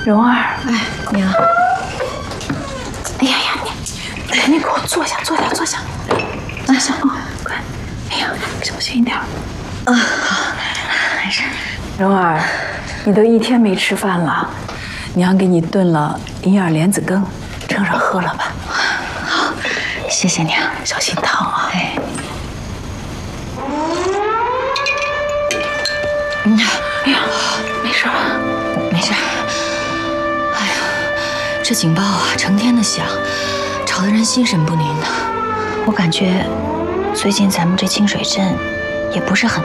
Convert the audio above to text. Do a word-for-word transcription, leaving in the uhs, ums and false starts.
蓉儿， 哎，娘， 哎呀呀，你赶紧给我坐下，坐下，坐下，坐下啊！快，哎呀，小心一点。 啊，好，没事。 蓉儿，你都一天没吃饭了，娘给你炖了银耳莲子羹，盛上喝了吧。 好，谢谢娘， 小心烫啊！ 哎。嗯， 哎呀，没事吧？ 没事。哎呀，这警报啊，成天的响，吵得人心神不宁的。我感觉最近咱们这清水镇也不是很